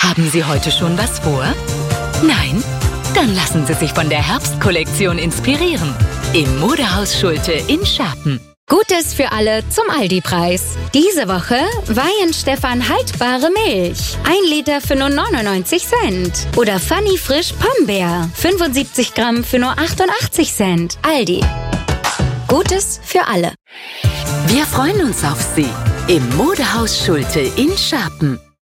Haben Sie heute schon was vor? Nein? Dann lassen Sie sich von der Herbstkollektion inspirieren. Im Modehaus Schulte in Schapen. Gutes für alle zum Aldi-Preis. Diese Woche Weihenstephan haltbare Milch. 1 Liter für nur 99 Cent. Oder Funny Frisch Pombeer. 75 Gramm für nur 88 Cent. Aldi. Gutes für alle. Wir freuen uns auf Sie im Modehaus Schulte in Schapen.